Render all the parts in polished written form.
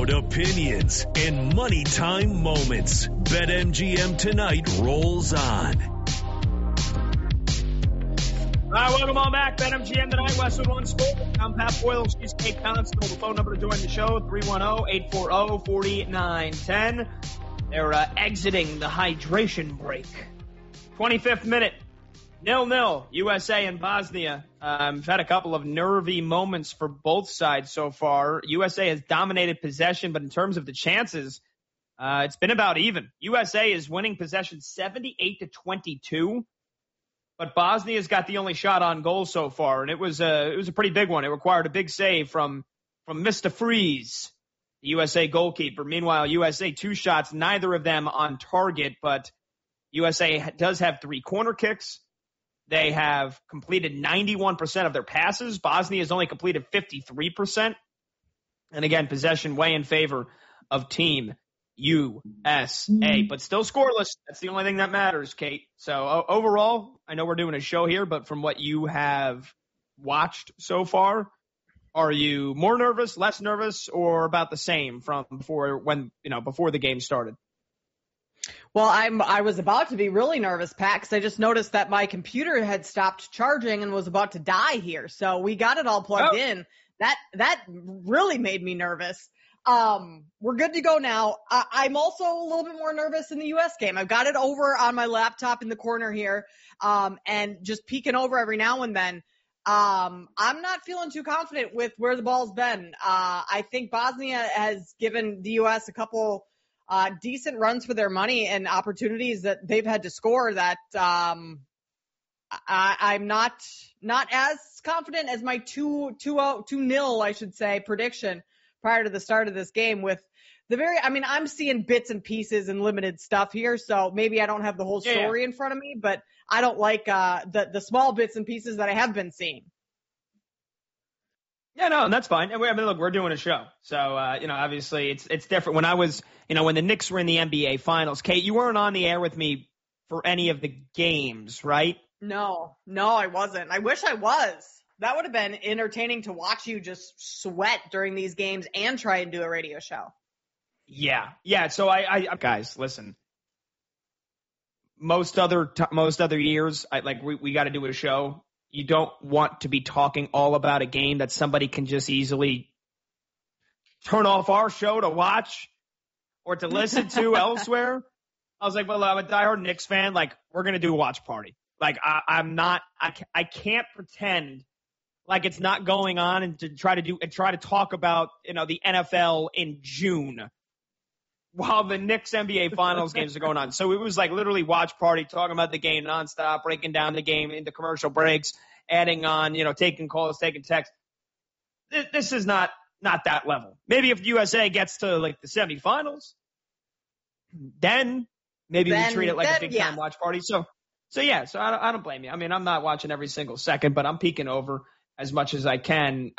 Opinions and money time moments. BetMGM tonight rolls on. All right, welcome on back. BetMGM tonight, Westwood One Sport. I'm Pat Boyle. She's Kate Constable. The phone number to join the show, 310-840-4910. They're exiting the hydration break. 25th minute. 0-0. USA and Bosnia. We've had a couple of nervy moments for both sides so far. USA has dominated possession, but in terms of the chances, it's been about even. USA is winning possession 78-22, but Bosnia's got the only shot on goal so far, and it was a pretty big one. It required a big save from Mr. Freeze, the USA goalkeeper. Meanwhile, USA 2 shots, neither of them on target, but USA does have 3 corner kicks. They have completed 91% of their passes. Bosnia has only completed 53%. And again, possession way in favor of Team USA. But still scoreless. That's the only thing that matters, Kate. So overall, I know we're doing a show here, but from what you have watched so far, are you more nervous, less nervous, or about the same from before the game started? Well, I was about to be really nervous, Pat, because I just noticed that my computer had stopped charging and was about to die here. So we got it all plugged in. That really made me nervous. We're good to go now. I'm also a little bit more nervous in the U.S. game. I've got it over on my laptop in the corner here, and just peeking over every now and then. I'm not feeling too confident with where the ball's been. I think Bosnia has given the U.S. a couple decent runs for their money and opportunities that they've had to score that I'm not as confident as my 2-0, I should say, prediction prior to the start of this game with I'm seeing bits and pieces and limited stuff here, so maybe I don't have the whole story in front of me, but I don't like the small bits and pieces that I have been seeing. Yeah, no, and that's fine. And look, we're doing a show. So, obviously it's different. When I was, when the Knicks were in the NBA Finals, Kate, you weren't on the air with me for any of the games, right? No, I wasn't. I wish I was. That would have been entertaining to watch you just sweat during these games and try and do a radio show. Yeah. So I guys, listen. Most other years, we got to do a show. You don't want to be talking all about a game that somebody can just easily turn off our show to watch or to listen to elsewhere. I was like, well, I'm a diehard Knicks fan. Like, we're going to do a watch party. Like, I can't pretend like it's not going on and to try to talk about, the NFL in June while the Knicks NBA Finals games are going on. So it was like literally watch party, talking about the game nonstop, breaking down the game into commercial breaks, adding on, taking calls, taking texts. This is not that level. Maybe if USA gets to like the semifinals, then maybe we treat it like a big time watch party. So I don't blame you. I mean, I'm not watching every single second, but I'm peeking over as much as I can.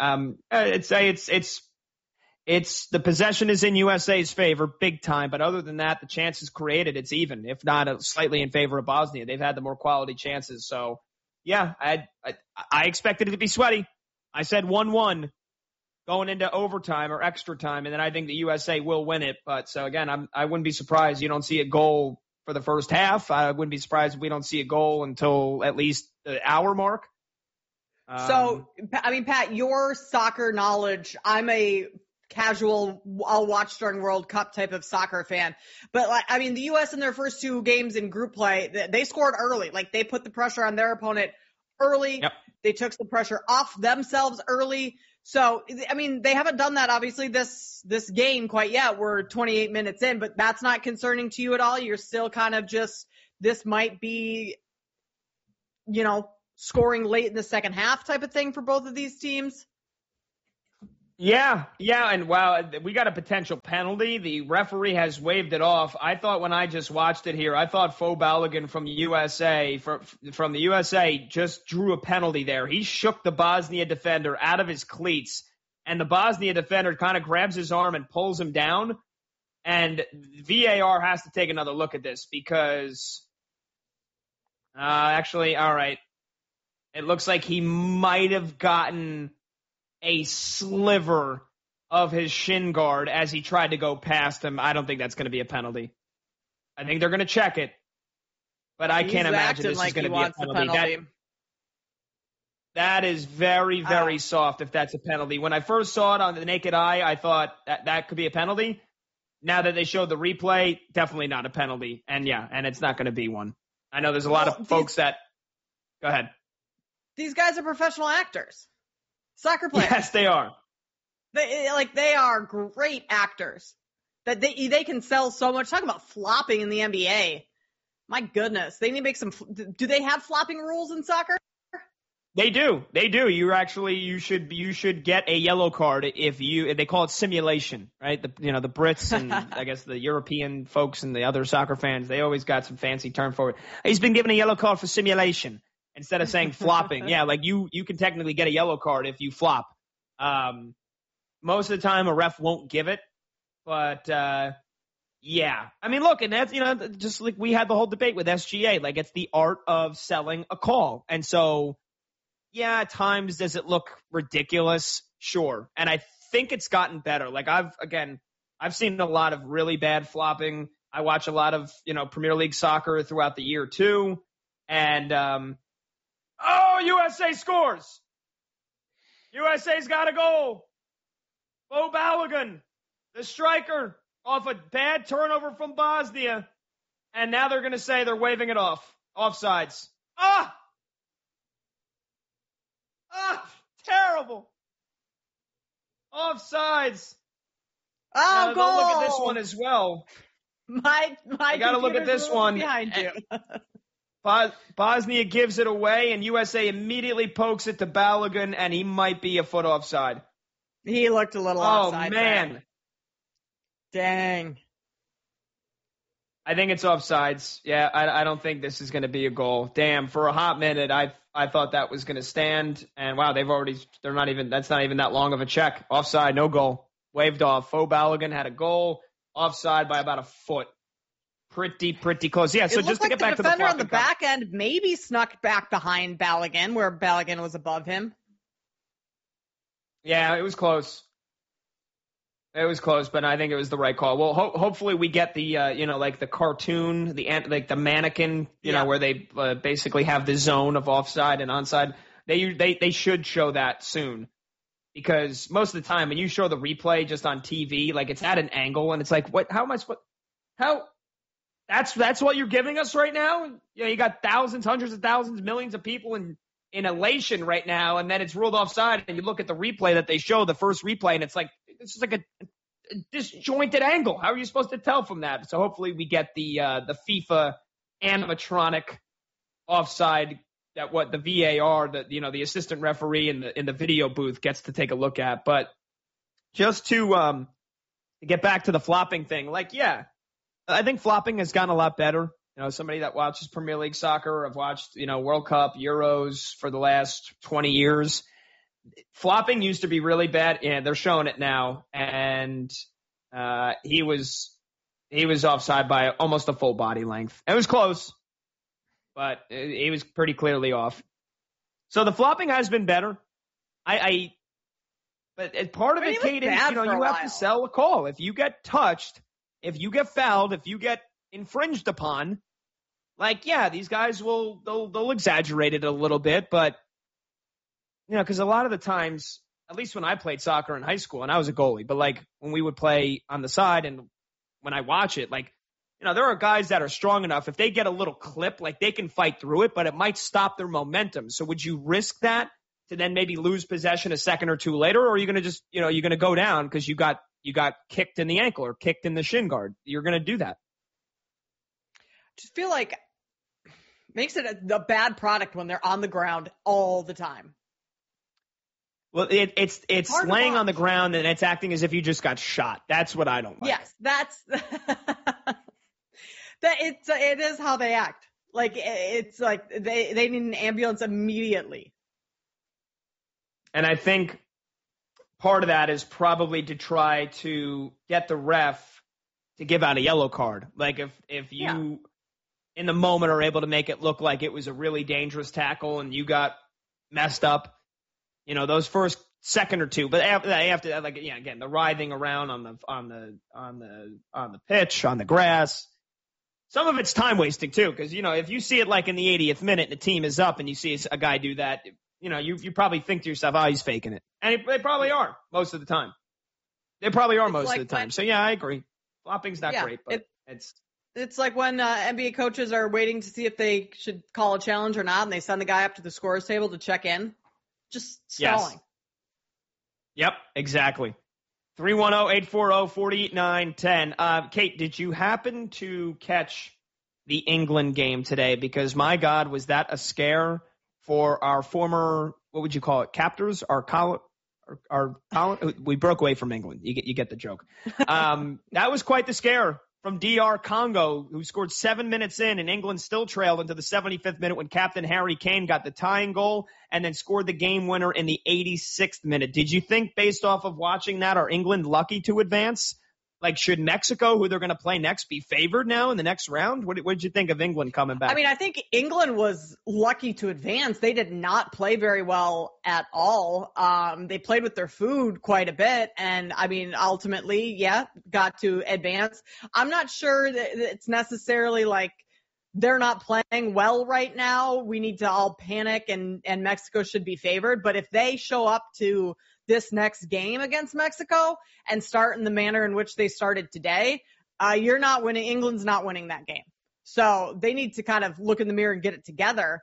It's the possession is in USA's favor, big time. But other than that, the chances created, it's even, if not slightly in favor of Bosnia. They've had the more quality chances. So, yeah, I expected it to be sweaty. I said 1-1 going into overtime or extra time, and then I think the USA will win it. But so, again, I wouldn't be surprised you don't see a goal for the first half. I wouldn't be surprised if we don't see a goal until at least the hour mark. So, Pat, your soccer knowledge, I'm a casual, I'll watch during World Cup type of soccer fan. But, the U.S. in their first 2 games in group play, they scored early. Like, they put the pressure on their opponent early. Yep. They took some pressure off themselves early. So, they haven't done that, obviously, this game quite yet. We're 28 minutes in, but that's not concerning to you at all? You're still kind of just, this might be, scoring late in the second half type of thing for both of these teams? Yeah, and we got a potential penalty. The referee has waved it off. I thought when I just watched it here, I thought Fo Balogun from the USA just drew a penalty there. He shook the Bosnia defender out of his cleats, and the Bosnia defender kind of grabs his arm and pulls him down. And VAR has to take another look at this because actually, all right, it looks like he might have gotten a sliver of his shin guard as he tried to go past him. I don't think that's going to be a penalty. I think they're going to check it, but I can't imagine this is going to be a penalty. That is very, very soft if that's a penalty. When I first saw it on the naked eye, I thought that could be a penalty. Now that they showed the replay, definitely not a penalty. And it's not going to be one. I know there's a lot of folks that – go ahead. These guys are professional actors, soccer players. Yes, they are. They are great actors. That they can sell so much. Talk about flopping in the NBA. My goodness, they need to make some. Do they have flopping rules in soccer? They do. You should get a yellow card if they call it simulation, right? The Brits and I guess the European folks and the other soccer fans, they always got some fancy term for it. He's been given a yellow card for simulation instead of saying flopping. Yeah, like you can technically get a yellow card if you flop. Most of the time a ref won't give it, but yeah. I mean, look, and that's just like we had the whole debate with SGA, like it's the art of selling a call. And so yeah, at times does it look ridiculous? Sure. And I think it's gotten better. Like I've seen a lot of really bad flopping. I watch a lot of, Premier League soccer throughout the year too. And, USA scores. USA's got a goal. Bo Balogun, the striker, off a bad turnover from Bosnia. And now they're going to say they're waving it off. Offsides. Terrible. Offsides. Oh, goal. Look at this one as well. My I got to look at this one. Behind you. Bosnia gives it away, and USA immediately pokes it to Balogun, and he might be a foot offside. He looked a little offside. Oh, man. Dang. I think it's offsides. Yeah, I don't think this is going to be a goal. Damn, for a hot minute, I thought that was going to stand. And wow, that's not even that long of a check. Offside, no goal. Waved off. Bo Balogun had a goal. Offside by about a foot. Pretty close. Yeah, so just to get back to the defender on the back end maybe snuck back behind Balogun where Balogun was above him. Yeah, it was close. It was close, but I think it was the right call. Well, hopefully we get the, like the cartoon, the mannequin, where they basically have the zone of offside and onside. They should show that soon, because most of the time when you show the replay just on TV, like it's at an angle and it's like, that's what you're giving us right now? You got thousands, hundreds of thousands, millions of people in elation right now, and then it's ruled offside, and you look at the replay that they show, the first replay, and it's like, this is like a disjointed angle. How are you supposed to tell from that? So hopefully we get the FIFA animatronic offside that what the VAR, the assistant referee in the video booth gets to take a look at. But just to get back to the flopping thing, I think flopping has gotten a lot better. Somebody that watches Premier League soccer, I've watched, World Cup, Euros for the last 20 years. Flopping used to be really bad. Yeah, they're showing it now. And he was offside by almost a full body length. It was close, but he was pretty clearly off. So the flopping has been better. But part of it, Kate, is, you have to sell a call. If you get touched, if you get fouled, if you get infringed upon, these guys they'll exaggerate it a little bit, but because a lot of the times, at least when I played soccer in high school, and I was a goalie, but when we would play on the side and when I watch it, there are guys that are strong enough. If they get a little clip, they can fight through it, but it might stop their momentum. So would you risk that to then maybe lose possession a second or two later? Or are you going to just, you're going to go down because you got kicked in the ankle or kicked in the shin guard? You're going to do that. Just feel like makes it a bad product when they're on the ground all the time. Well, it's laying on the ground and it's acting as if you just got shot. That's what I don't like. Yes, that's it is how they act. It's like they need an ambulance immediately. And I think part of that is probably to try to get the ref to give out a yellow card. If you in the moment are able to make it look like it was a really dangerous tackle and you got messed up. Those first second or two, but after that, again, the writhing around on the pitch, on the grass. Some of it's time wasting too, because if you see it like in the 80th minute and the team is up and you see a guy do that, you probably think to yourself, oh, he's faking it, and they probably are most of the time. They probably are most of the time. So yeah, I agree. Flopping's not great, but it's like when NBA coaches are waiting to see if they should call a challenge or not, and they send the guy up to the scorer's table to check in. Just stalling. Yes. Yep, exactly. 310-840-4910. Kate, did you happen to catch the England game today? Because, my God, was that a scare for our former, what would you call it, captors? We broke away from England. You get the joke. That was quite the scare from DR Congo, who scored 7 minutes in, and England still trailed into the 75th minute when Captain Harry Kane got the tying goal and then scored the game winner in the 86th minute. Did you think, based off of watching that, are England lucky to advance? Like, should Mexico, who they're going to play next, be favored now in the next round? What did you think of England coming back? I mean, I think England was lucky to advance. They did not play very well at all. They played with their food quite a bit. And, I mean, ultimately, got to advance. I'm not sure that it's necessarily like they're not playing well right now. We need to all panic and Mexico should be favored. But if they show up to this next game against Mexico and start in the manner in which they started today, you're not winning. England's not winning that game. So they need to kind of look in the mirror and get it together.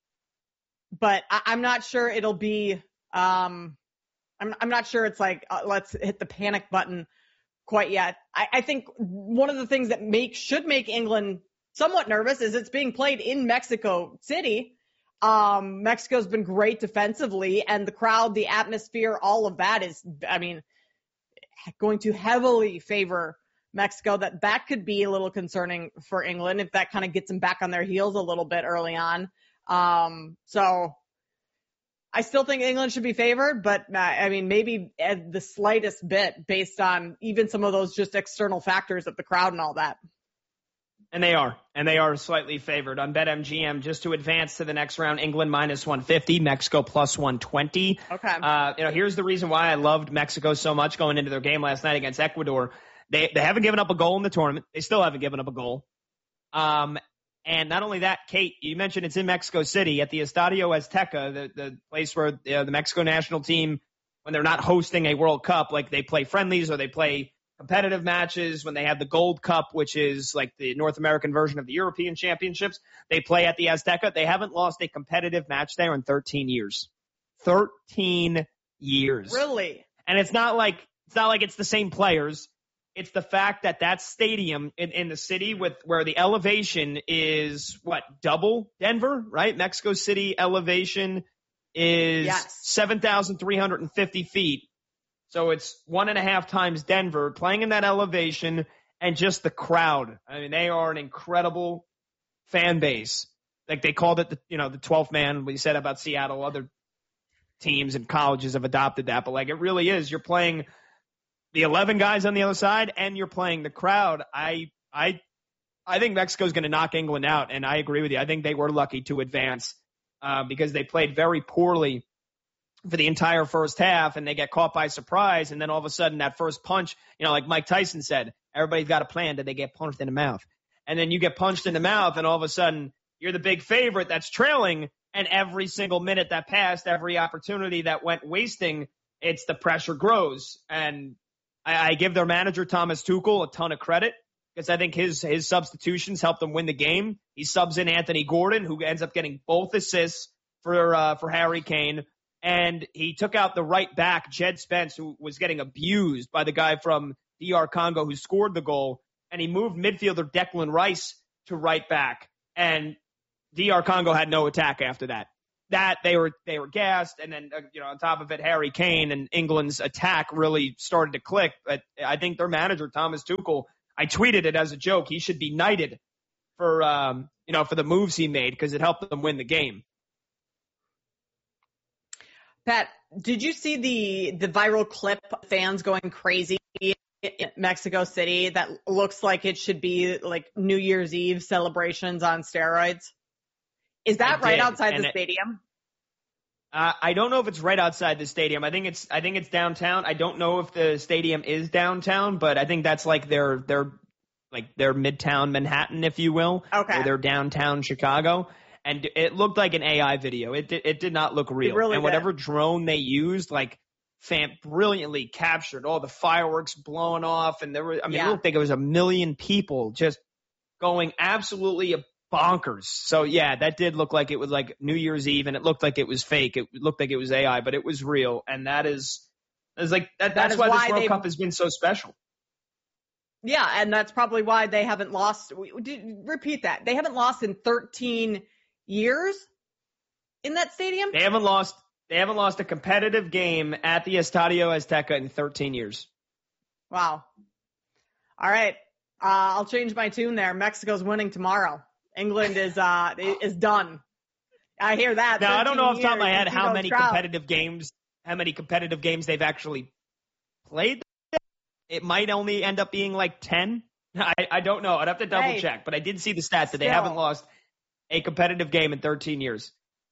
But I'm not sure it'll be, I'm not sure it's like, let's hit the panic button quite yet. I think one of the things that should make England somewhat nervous is it's being played in Mexico City. Mexico's been great defensively, and the crowd, the atmosphere, all of that is, I mean, going to heavily favor Mexico. That could be a little concerning for England if that kind of gets them back on their heels a little bit early on. So I still think England should be favored, but I mean, maybe at the slightest bit based on even some of those just external factors of the crowd and all that. And they are slightly favored on BetMGM just to advance to the next round. England -150, Mexico +120. Okay. Here's the reason why I loved Mexico so much going into their game last night against Ecuador. They haven't given up a goal in the tournament. They still haven't given up a goal. And not only that, Kate, you mentioned it's in Mexico City at the Estadio Azteca, the place where the Mexico national team, when they're not hosting a World Cup, like they play friendlies or they play competitive matches, when they have the Gold Cup, which is like the North American version of the European Championships, they play at the Azteca. They haven't lost a competitive match there in 13 years. 13 years. Really? And it's not like it's the same players. It's the fact that stadium in the city where the elevation is double Denver, right? Mexico City elevation is 7,350 feet. So it's 1.5 times Denver, playing in that elevation, and just the crowd. I mean, they are an incredible fan base. Like they called it the 12th man. We said about Seattle, other teams and colleges have adopted that, but like it really is. You're playing the 11 guys on the other side, and you're playing the crowd. I think Mexico's going to knock England out, and I agree with you. I think they were lucky to advance because they played very poorly for the entire first half, and they get caught by surprise, and then all of a sudden that first punch, like Mike Tyson said, everybody's got a plan. Did they get punched in the mouth? And then you get punched in the mouth, and all of a sudden you're the big favorite that's trailing, and every single minute that passed, every opportunity that went wasting, it's the pressure grows. And I give their manager, Thomas Tuchel, a ton of credit because I think his substitutions helped them win the game. He subs in Anthony Gordon, who ends up getting both assists for Harry Kane. And he took out the right back, Jed Spence, who was getting abused by the guy from DR Congo who scored the goal. And he moved midfielder Declan Rice to right back. And DR Congo had no attack after that. They were gassed, and then on top of it, Harry Kane and England's attack really started to click. But I think their manager, Thomas Tuchel, I tweeted it as a joke. He should be knighted for the moves he made because it helped them win the game. Pat, did you see the viral clip of fans going crazy in Mexico City that looks like it should be like New Year's Eve celebrations on steroids? Is that right outside the stadium? I don't know if it's right outside the stadium. I think it's downtown. I don't know if the stadium is downtown, but I think that's like their midtown Manhattan, if you will. Okay. Or their downtown Chicago. And it looked like an AI video. It did not look real. It really and whatever drone they used, like, brilliantly captured all the fireworks blowing off. And it looked like it was 1 million people just going absolutely bonkers. So yeah, that did look like it was like New Year's Eve, and it looked like it was fake. It looked like it was AI, but it was real. And that's why this World Cup has been so special. Yeah, and that's probably why they haven't lost. Repeat that. They haven't lost in 13 years in that stadium? They haven't lost a competitive game at the Estadio Azteca in 13 years. Wow. All right. I'll change my tune there. Mexico's winning tomorrow. England is done. I hear that. Now, I don't know off the top of my head how many competitive games they've actually played. It might only end up being like 10. I don't know. I'd have to double check, but I did see the stat that they haven't lost a competitive game in 13 years.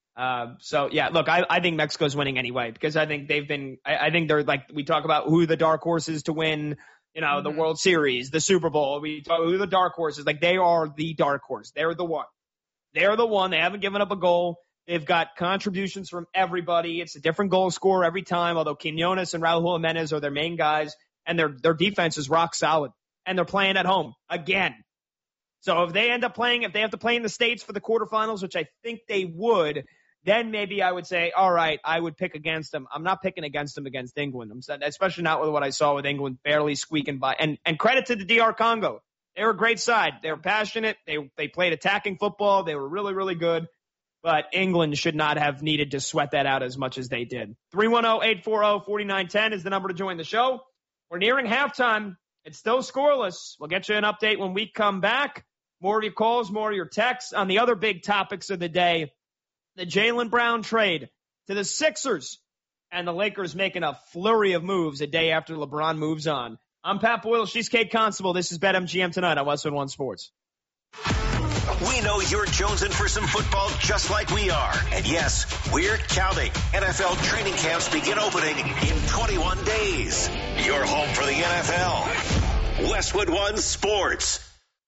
So yeah, look, I think Mexico's winning anyway, because I think they're like, we talk about who the dark horses to win, the World Series, the Super Bowl. We talk who the dark horses, like they are the dark horse. They're the one. They're the one. They haven't given up a goal. They've got contributions from everybody. It's a different goal scorer every time, although Quinones and Raúl Jiménez are their main guys, and their defense is rock solid, and they're playing at home again. So if they have to play in the States for the quarterfinals, which I think they would, then maybe I would say, all right, I would pick against them. I'm not picking against them against England. Especially not with what I saw with England barely squeaking by. And credit to the DR Congo. They were a great side. They were passionate. They played attacking football. They were really, really good. But England should not have needed to sweat that out as much as they did. 310-840-4910 is the number to join the show. We're nearing halftime. It's still scoreless. We'll get you an update when we come back. More of your calls, more of your texts on the other big topics of the day. The Jaylen Brown trade to the Sixers, and the Lakers making a flurry of moves a day after LeBron moves on. I'm Pat Boyle. She's Kate Constable. This is BetMGM tonight on Westwood One Sports. We know you're jonesing for some football just like we are. And yes, we're counting. NFL training camps begin opening in 21 days. You're home for the NFL. Westwood One Sports.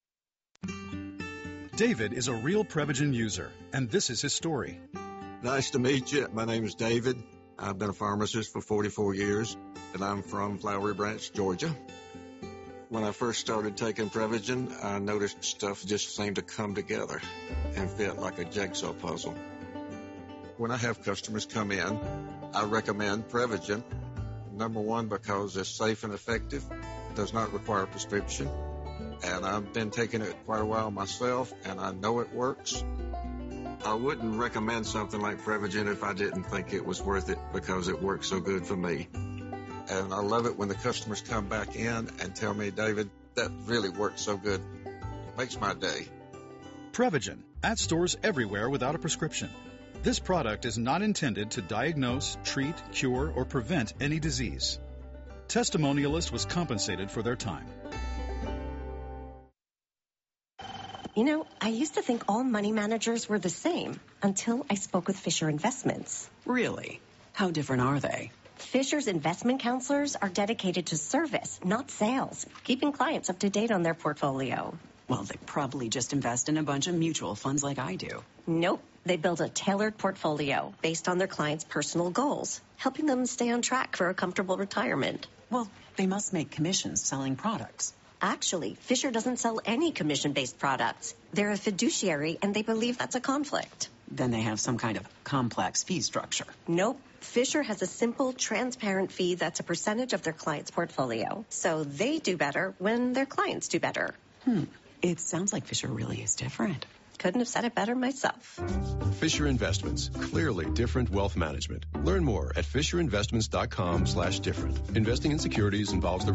David is a real Prevagen user, and this is his story. Nice to meet you. My name is David. I've been a pharmacist for 44 years, and I'm from Flowery Branch, Georgia. When I first started taking Prevagen, I noticed stuff just seemed to come together and fit like a jigsaw puzzle. When I have customers come in, I recommend Prevagen. Number one, because it's safe and effective, does not require a prescription. And I've been taking it quite a while myself, and I know it works. I wouldn't recommend something like Prevagen if I didn't think it was worth it, because it works so good for me. And I love it when the customers come back in and tell me, David, that really works so good. It makes my day. Prevagen, at stores everywhere without a prescription. This product is not intended to diagnose, treat, cure, or prevent any disease. Testimonialist was compensated for their time. You know, I used to think all money managers were the same until I spoke with Fisher Investments. Really? How different are they? Fisher's investment counselors are dedicated to service, not sales, keeping clients up to date on their portfolio. Well, they probably just invest in a bunch of mutual funds like I do. Nope. They build a tailored portfolio based on their clients' personal goals, helping them stay on track for a comfortable retirement. Well, they must make commissions selling products. Actually, Fisher doesn't sell any commission-based products. They're a fiduciary, and they believe that's a conflict. Then they have some kind of complex fee structure. Nope. Fisher has a simple, transparent fee that's a percentage of their client's portfolio. So they do better when their clients do better. It sounds like Fisher really is different. Couldn't have said it better myself. Fisher Investments. Clearly different wealth management. Learn more at FisherInvestments.com/different. Investing in securities involves the